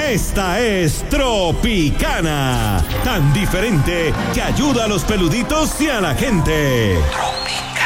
Esta es Tropicana, tan diferente que ayuda a los peluditos y a la gente. Tropicana.